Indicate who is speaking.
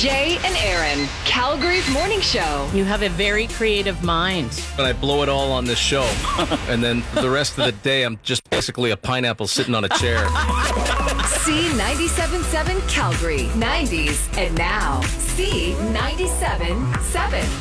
Speaker 1: Jay and Aaron, Calgary's morning show.
Speaker 2: You have a very creative mind.
Speaker 3: And I blow it all on this show. And then the rest of the day, I'm just basically a pineapple sitting on a chair.
Speaker 1: C97.7 Calgary, 90s, and now C97.7.